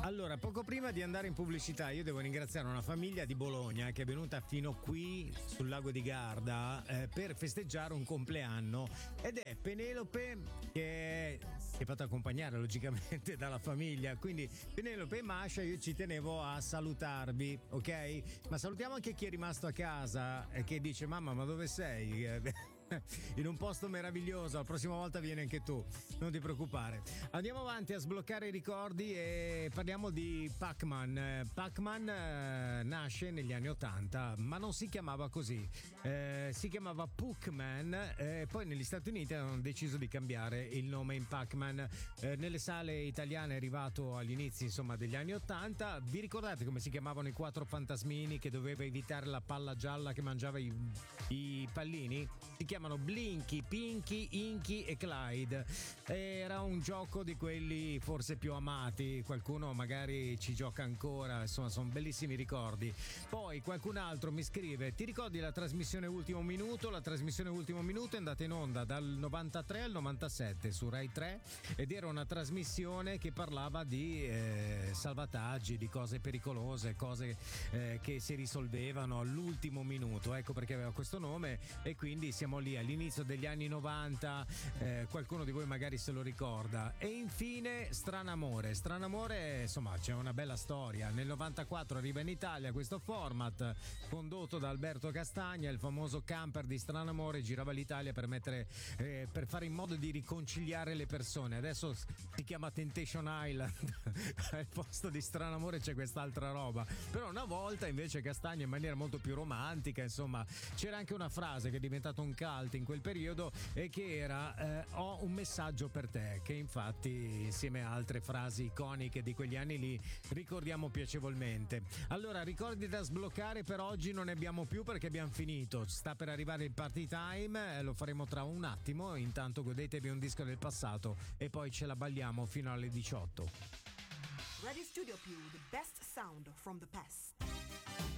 Allora, poco prima di andare in pubblicità, io devo ringraziare una famiglia di Bologna che è venuta fino qui sul lago di Garda per festeggiare un compleanno, ed è Penelope che si è fatta accompagnare logicamente dalla famiglia. Quindi Penelope e Masha, io ci tenevo a salutarvi, ok? Ma salutiamo anche chi è rimasto a casa e che dice: mamma, ma dove sei? In un posto meraviglioso, la prossima volta vieni anche tu, non ti preoccupare. Andiamo avanti a sbloccare i ricordi e parliamo di Pac-Man. Pac-Man nasce negli anni 80, ma non si chiamava così, si chiamava Puckman, poi negli Stati Uniti hanno deciso di cambiare il nome in Pac-Man. Nelle sale italiane è arrivato agli inizi, insomma, degli anni 80. Vi ricordate come si chiamavano i quattro fantasmini che doveva evitare la palla gialla che mangiava i pallini? Si chiamano Blinky, Pinky, Inky e Clyde. Era un gioco di quelli forse più amati, qualcuno magari ci gioca ancora, insomma sono bellissimi ricordi. Poi qualcun altro mi scrive: ti ricordi la trasmissione Ultimo Minuto? La trasmissione Ultimo Minuto è andata in onda dal 93 al 97 su Rai 3 ed era una trasmissione che parlava di salvataggi, di cose pericolose, cose che si risolvevano all'ultimo minuto, ecco perché aveva questo nome. E quindi siamo lì all'inizio degli anni 90, qualcuno di voi magari se lo ricorda. E infine Stranamore, insomma c'è una bella storia. Nel 94 arriva in Italia questo format condotto da Alberto Castagna, il famoso camper di Stranamore, girava l'Italia per fare in modo di riconciliare le persone. Adesso si chiama Temptation Island al posto di Stranamore c'è quest'altra roba, però una volta invece Castagna in maniera molto più romantica, insomma c'era anche una frase che è diventata un cult in quel periodo e che era ho un messaggio per te, che infatti insieme a altre frasi iconiche di quegli anni li ricordiamo piacevolmente. Allora, ricordi da sbloccare per oggi non ne abbiamo più perché abbiamo finito, sta per arrivare il party time, lo faremo tra un attimo. Intanto godetevi un disco del passato e poi ce la balliamo fino alle 18. Radio Studio Più, the best sound from the past.